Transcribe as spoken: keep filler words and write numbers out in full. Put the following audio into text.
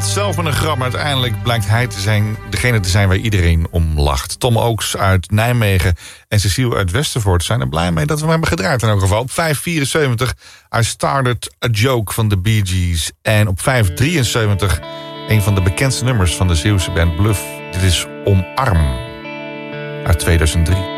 zelf met een grap, maar uiteindelijk blijkt hij te zijn, degene te zijn waar iedereen om lacht. Tom Oaks uit Nijmegen en Cecile uit Westervoort zijn er blij mee dat we hem hebben gedraaid in elk geval. Op vijf vierenzeventig I Started a Joke van de Bee Gees. En op vijf drieënzeventig een van de bekendste nummers van de Zeeuwse band Bluff. Dit is Omarm uit tweeduizend drie.